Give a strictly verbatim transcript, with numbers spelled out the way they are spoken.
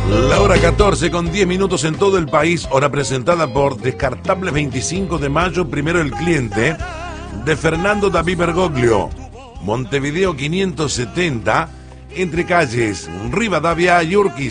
La hora catorce con diez minutos en todo el país, hora presentada por Descartables veinticinco de mayo, primero el cliente, de Fernando David Bergoglio, Montevideo quinientos setenta, entre calles Rivadavia y Urquiza.